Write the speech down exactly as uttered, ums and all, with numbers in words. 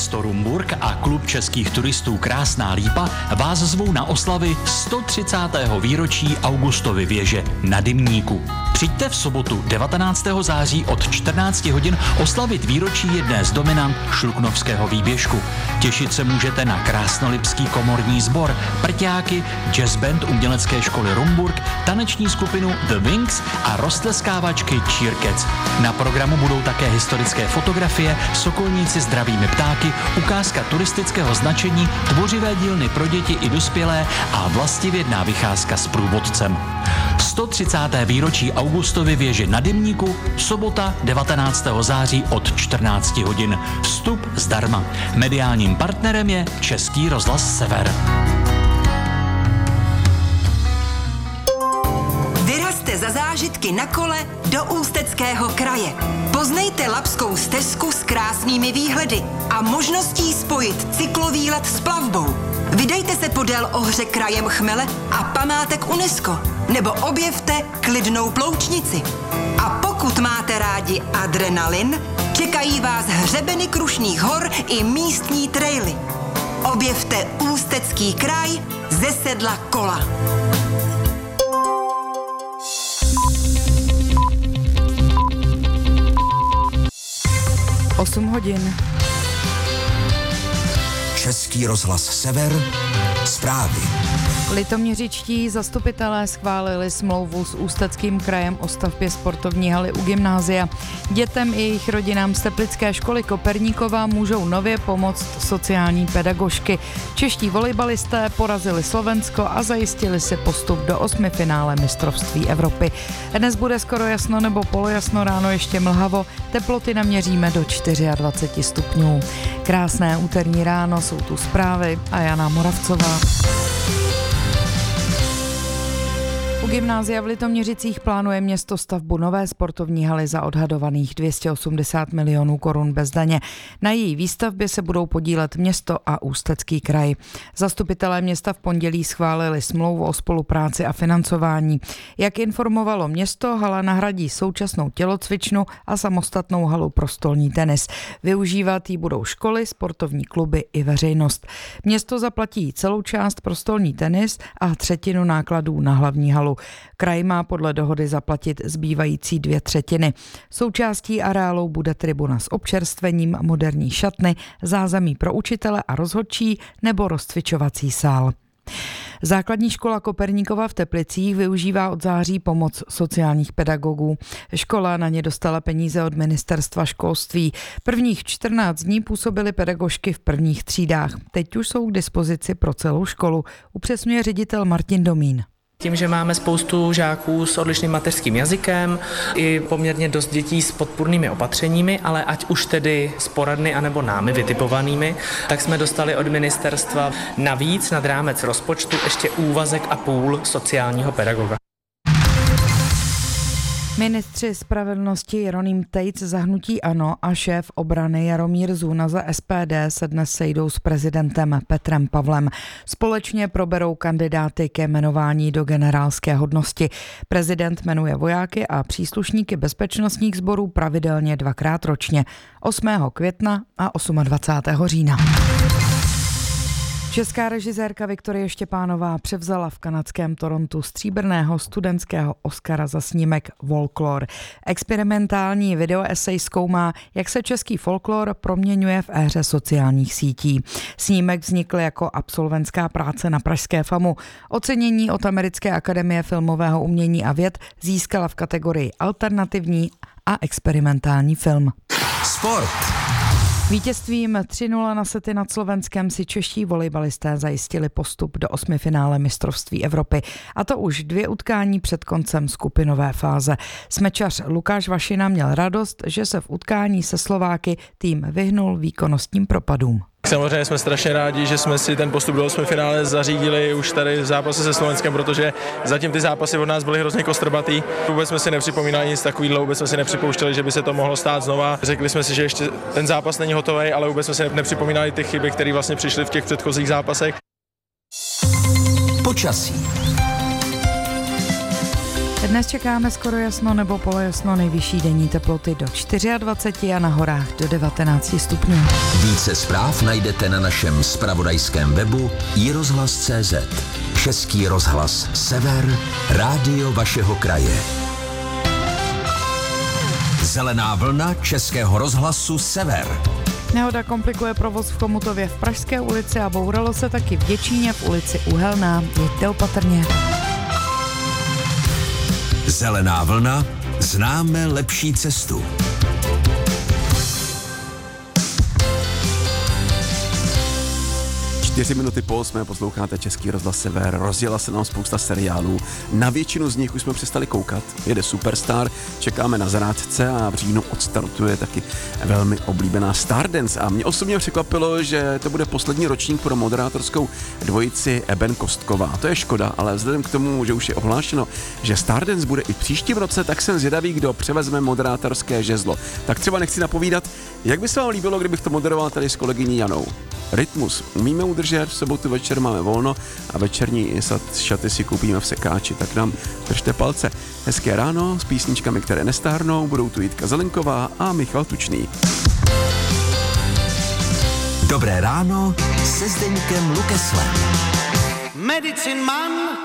Město Rumburk a klub českých turistů Krásná Lípa vás zvou na oslavy sto třicátého výročí Augustovy věže na Dymníku. Přijďte v sobotu devatenáctého září od čtrnácti hodin oslavit výročí jedné z dominant šluknovského výběžku. Těšit se můžete na krásnolipský komorní sbor, prťáky, jazz band umělecké školy Rumburk, taneční skupinu The Wings a roztleskávačky Cheercats. Na programu budou také historické fotografie, sokolníci s dravými ptáky, ukázka turistického značení, tvořivé dílny pro děti i dospělé a vlastivědná vycházka s průvodcem. sto třicáté výročí Augustovy věže na Dymníku, sobota devatenáctého září od čtrnácti hodin. Vstup zdarma. Mediálním partnerem je Český rozhlas Sever. Vyrazte za zážitky na kole do Ústeckého kraje. Poznejte Labskou stezku s krásnými výhledy a možností spojit cyklovýlet s plavbou. Vydejte se podél ohře krajem Chmele a památek UNESCO, nebo objevte klidnou Ploučnici. A pokud máte rádi adrenalin, čekají vás hřebeny Krušných hor i místní traily. Objevte Ústecký kraj ze sedla kola. osm hodin. Český rozhlas Sever, zprávy. Litoměřičtí zastupitelé schválili smlouvu s Ústeckým krajem o stavbě sportovní haly u gymnázia. Dětem i jejich rodinám z teplické školy Koperníkova můžou nově pomoct sociální pedagožky. Čeští volejbalisté porazili Slovensko a zajistili si postup do osmifinále mistrovství Evropy. Dnes bude skoro jasno nebo polojasno, ráno ještě mlhavo, teploty naměříme do dvacet čtyři stupňů. Krásné úterní ráno, jsou tu zprávy a Jana Moravcová. U gymnázia v Litoměřicích plánuje město stavbu nové sportovní haly za odhadovaných dvě stě osmdesát milionů korun bez daně. Na její výstavbě se budou podílet město a Ústecký kraj. Zastupitelé města v pondělí schválili smlouvu o spolupráci a financování. Jak informovalo město, hala nahradí současnou tělocvičnu a samostatnou halu pro stolní tenis. Využívat ji budou školy, sportovní kluby i veřejnost. Město zaplatí celou část pro stolní tenis a třetinu nákladů na hlavní halu. Kraj má podle dohody zaplatit zbývající dvě třetiny. Součástí areálu bude tribuna s občerstvením, moderní šatny, zázemí pro učitele a rozhodčí nebo rozcvičovací sál. Základní škola Koperníkova v Teplicích využívá od září pomoc sociálních pedagogů. Škola na ně dostala peníze od ministerstva školství. Prvních čtrnáct dní působily pedagožky v prvních třídách. Teď už jsou k dispozici pro celou školu, upřesňuje ředitel Martin Domín. Tím, že máme spoustu žáků s odlišným mateřským jazykem, i poměrně dost dětí s podpůrnými opatřeními, ale ať už tedy z poradny anebo námi vytipovanými, tak jsme dostali od ministerstva navíc nad rámec rozpočtu ještě úvazek a půl sociálního pedagoga. Ministři spravedlnosti Jeroným Tejc za hnutí ANO a šéf obrany Jaromír Zuna za S P D se dnes sejdou s prezidentem Petrem Pavlem. Společně proberou kandidáty ke jmenování do generálské hodnosti. Prezident jmenuje vojáky a příslušníky bezpečnostních sborů pravidelně dvakrát ročně, osmého května a dvacátého osmého října. Česká režisérka Viktorie Štěpánová převzala v kanadském Torontu stříbrného studentského Oscara za snímek Folklor. Experimentální videoesej zkoumá, jak se český folklor proměňuje v éře sociálních sítí. Snímek vznikl jako absolventská práce na pražské FAMu. Ocenění od Americké akademie filmového umění a věd získala v kategorii alternativní a experimentální film. Sport. Vítězstvím tři nula na sety nad Slovenskem si čeští volejbalisté zajistili postup do osmifinále mistrovství Evropy. A to už dvě utkání před koncem skupinové fáze. Smečař Lukáš Vašina měl radost, že se v utkání se Slováky tým vyhnul výkonnostním propadům. Samozřejmě jsme strašně rádi, že jsme si ten postup do osmifinále zařídili už tady v zápase se Slovenskem, protože zatím ty zápasy od nás byly hrozně kostrbatý. Vůbec jsme si nepřipomínali nic takového, vůbec jsme si nepřipouštěli, že by se to mohlo stát znova. Řekli jsme si, že ještě ten zápas není hotový, ale vůbec jsme si nepřipomínali ty chyby, které vlastně přišly v těch předchozích zápasech. Počasí. Dnes čekáme skoro jasno nebo polojasno, nejvyšší denní teploty do dvacet čtyři a na horách do devatenáct stupňů. Více zpráv najdete na našem zpravodajském webu i rozhlas tečka cé zet. Český rozhlas Sever, rádio vašeho kraje. Zelená vlna Českého rozhlasu Sever. Nehoda komplikuje provoz v Chomutově v Pražské ulici a bouralo se taky v Děčíně v ulici Uhelná. Jeďte opatrně. Zelená vlna, známe lepší cestu. Čtyři minuty po osmé posloucháte Český rozhlas Sever, rozjela se nám spousta seriálů, na většinu z nich už jsme přestali koukat, jede Superstar, čekáme na Zrádce a v říjnu odstartuje taky velmi oblíbená Stardance a mě osobně překvapilo, že to bude poslední ročník pro moderátorskou dvojici Eben Kostková. To je škoda, ale vzhledem k tomu, že už je ohlášeno, že Stardance bude i v příštím roce, tak jsem zvědavý, kdo převezme moderátorské žezlo. Tak třeba nechci napovídat, jak by se vám líbilo, kdybych to moderoval tady s kolegyní Janou. Rytmus umíme udržet, v sobotu večer máme volno a večerní šaty si koupíme v sekáči, tak nám držte palce. Hezké ráno s písničkami, které nestárnou, budou tu Jitka Zelenková a Michal Tučný. Dobré ráno se Zdeňkem Lukeslem. Medicine Man